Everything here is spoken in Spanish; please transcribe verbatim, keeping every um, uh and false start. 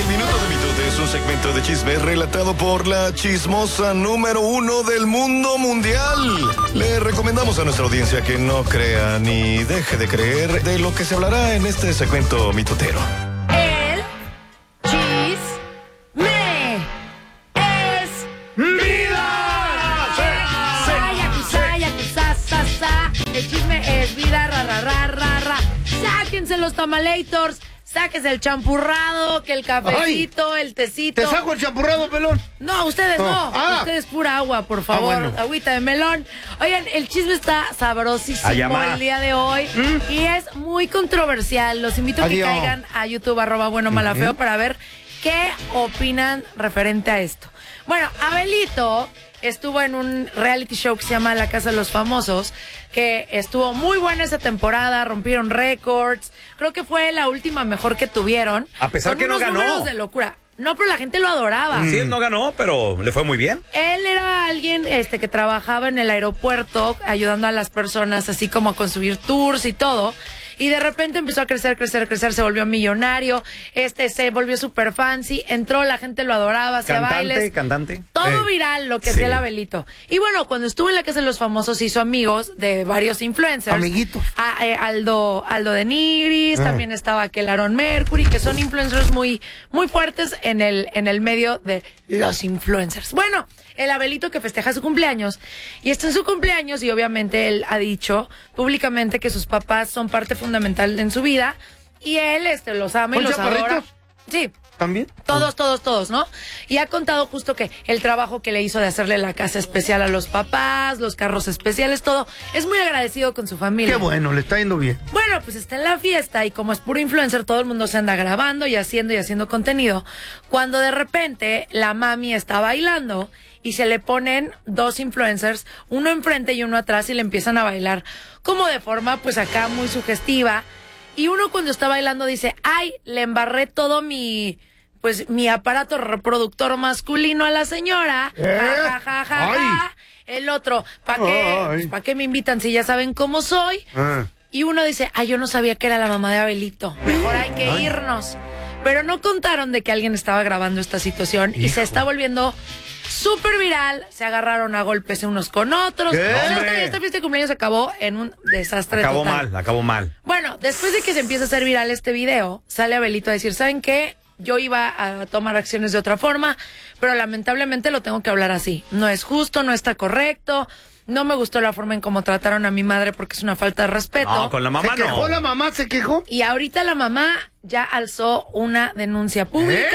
El Minuto de Mitote es un segmento de chisme relatado por la chismosa número uno del mundo mundial. Le recomendamos a nuestra audiencia que no crea ni deje de creer de lo que se hablará en este segmento mitotero. El chisme es ¡vida! El chisme es vida, ra, ra, ra, ra, ra. Sáquense los tamalators, sáquense el champurrado, que el cafecito, Ay, el tecito. ¿Te saco el champurrado, pelón? No, ustedes no. no. Ah. Ustedes pura agua, por favor. Ah, bueno. Agüita de melón. Oigan, el chisme está sabrosísimo el día de hoy. ¿Mm? Y es muy controversial. Los invito a que Adiós. caigan a YouTube, arroba bueno mala feo, uh-huh. para ver qué opinan referente a esto. Bueno, Abelito estuvo en un reality show que se llama La Casa de los Famosos, que estuvo muy buena esa temporada, rompieron récords. Creo que fue la última mejor que tuvieron. A pesar que no ganó. Números de locura. No, pero la gente lo adoraba. Sí, no ganó, pero le fue muy bien. Él era alguien este, que trabajaba en el aeropuerto ayudando a las personas, así como a construir tours y todo. Y de repente empezó a crecer, crecer, crecer, se volvió millonario, este se volvió súper fancy, entró, la gente lo adoraba, hacía bailes. Cantante, Todo eh. viral, lo que Sí. hacía el Abelito. Y bueno, cuando estuvo en La Casa de los Famosos hizo amigos de varios influencers. Amiguitos. A, eh, Aldo, Aldo de Nigris, ah. también estaba aquel Aaron Mercury, que son influencers muy, muy fuertes en el, en el medio de los influencers. Bueno, el Abelito que festeja su cumpleaños, y está en su cumpleaños, y obviamente él ha dicho públicamente que sus papás son parte fundamental en su vida, y él este los ama y los adora. Sí. ¿También? Todos, todos, todos, ¿no? Y ha contado justo que el trabajo que le hizo de hacerle la casa especial a los papás, los carros especiales, todo. Es muy agradecido con su familia. Qué bueno, le está yendo bien. Bueno, pues está en la fiesta y como es puro influencer, todo el mundo se anda grabando y haciendo y haciendo contenido. Cuando de repente la mami está bailando y se le ponen dos influencers, uno enfrente y uno atrás, y le empiezan a bailar como de forma pues acá muy sugestiva. Y uno cuando está bailando dice, ay, le embarré todo mi... pues mi aparato reproductor masculino a la señora. ¿Eh? Ja, ja, ja, ja, ja. El otro, ¿para qué? Pues, ¿para qué me invitan si ya saben cómo soy? Ah. Y uno dice, ay, yo no sabía que era la mamá de Abelito. Mejor hay que Ay. irnos. Pero no contaron de que alguien estaba grabando esta situación. Hijo. Y se está volviendo súper viral. Se agarraron a golpes unos con otros. Esta, esta fiesta de cumpleaños acabó en un desastre acabó total. mal, acabó mal. Bueno, después de que se empieza a hacer viral este video, sale Abelito a decir, ¿saben qué? Yo iba a tomar acciones de otra forma, pero lamentablemente lo tengo que hablar así. No es justo, no está correcto. No me gustó la forma en cómo trataron a mi madre porque es una falta de respeto. No, con la mamá ¿Se quejó no. la mamá? ¿Se quejó? Y ahorita la mamá ya alzó una denuncia pública. ¿Eh?